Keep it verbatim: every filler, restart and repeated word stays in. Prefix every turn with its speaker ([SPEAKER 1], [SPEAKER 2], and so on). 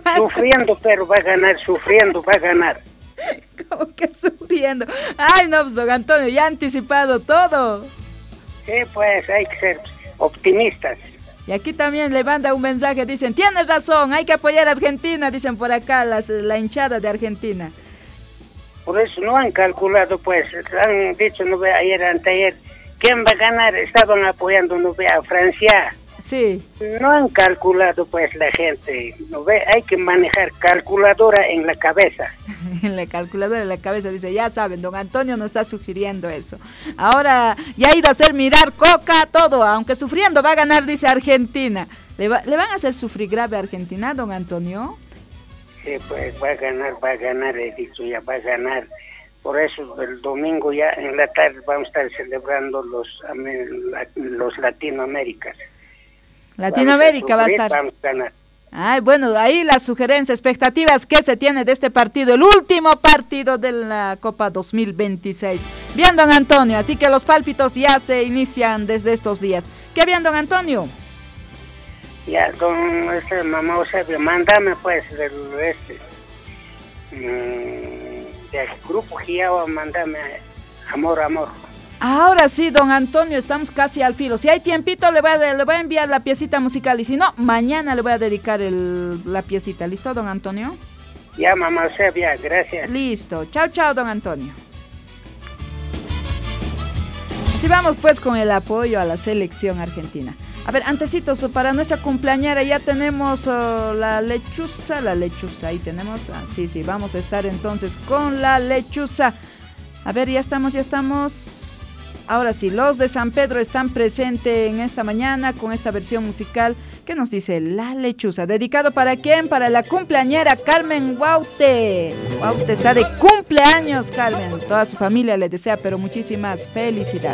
[SPEAKER 1] Sufriendo, pero va a ganar, sufriendo, va a ganar.
[SPEAKER 2] ¿Cómo que sufriendo? Ay, no, pues, don Antonio, ya ha anticipado todo.
[SPEAKER 1] Sí, pues hay que ser optimistas.
[SPEAKER 2] Y aquí también le manda un mensaje, dicen, tienes razón, hay que apoyar a Argentina, dicen por acá, las, la hinchada de Argentina.
[SPEAKER 1] Por eso no han calculado, pues, han dicho, no ve, ayer, anteayer, ¿quién va a ganar? Estaban apoyando, no ve, a Francia.
[SPEAKER 2] Sí.
[SPEAKER 1] No han calculado, pues, la gente, no ve, hay que manejar calculadora en la cabeza.
[SPEAKER 2] En la calculadora en la cabeza, dice, ya saben, don Antonio nos está sugiriendo eso. Ahora ya ha ido a hacer mirar coca, todo, aunque sufriendo va a ganar, dice Argentina. ¿Le, va, ¿le van a hacer sufrir grave a Argentina, don Antonio?
[SPEAKER 1] Sí, pues va a ganar, va a ganar, he dicho, ya va a ganar. Por eso el domingo ya en la tarde vamos a estar celebrando los, los Latinoaméricas.
[SPEAKER 2] Latinoamérica va a estar.
[SPEAKER 1] Vamos a ganar.
[SPEAKER 2] Ay, bueno, ahí las sugerencias, expectativas que se tiene de este partido, el último partido de la Copa dos mil veintiséis. Bien, don Antonio, así que los pálpitos ya se inician desde estos días. ¿Qué bien, don Antonio?
[SPEAKER 1] Ya, don este, mamá Eusebio, mándame pues del este mmm, del grupo Giao, mándame Amor, Amor.
[SPEAKER 2] Ahora sí, don Antonio, estamos casi al filo. Si hay tiempito, le voy a, le voy a enviar la piecita musical. Y si no, mañana le voy a dedicar el, la piecita. ¿Listo, don Antonio?
[SPEAKER 1] Ya, mamá Eusebio, gracias.
[SPEAKER 2] Listo. Chao, chao, don Antonio. Así vamos pues con el apoyo a la selección argentina. A ver, antecitos, para nuestra cumpleañera ya tenemos uh, la lechuza, la lechuza, ahí tenemos. Ah, sí, sí, vamos a estar entonces con la lechuza. A ver, ya estamos, ya estamos... Ahora sí, los de San Pedro están presentes en esta mañana con esta versión musical que nos dice La Lechuza. ¿Dedicado para quién? Para la cumpleañera Carmen Guaute. Guaute está de cumpleaños, Carmen. Toda su familia le desea, pero muchísimas felicidades.